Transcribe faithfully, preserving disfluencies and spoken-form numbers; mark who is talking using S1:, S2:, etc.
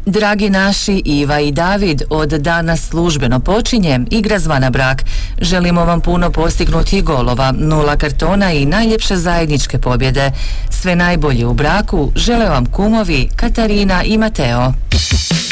S1: Dragi naši, Iva i David, od danas službeno počinje igra zvana brak. Želimo vam puno postignutih golova, nula kartona i najljepše zajedničke pobjede. Sve najbolje u braku žele vam kumovi Katarina i Mateo.